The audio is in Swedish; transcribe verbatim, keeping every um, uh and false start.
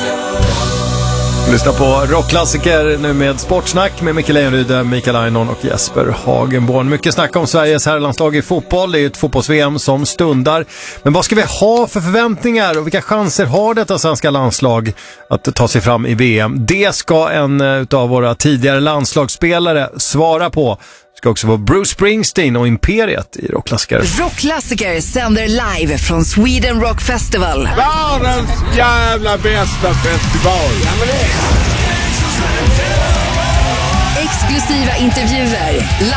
Lyssna på rockklassiker nu med Sportsnack med Mikael Lejonryd, Mikael Einon och Jesper Hagenborn. Mycket snack om Sveriges herrlandslag i fotboll. Det är ju ett fotbolls-V M som stundar. Men vad ska vi ha för förväntningar och vilka chanser har detta svenska landslag att ta sig fram i V M? Det ska en av våra tidigare landslagsspelare svara på. Det ska också vara Bruce Springsteen och Imperiet i rockklassiker. Rockklassiker sänder live från Sweden Rock Festival. Världens jävla bästa festival. Ja, men det. Exklusiva intervjuer.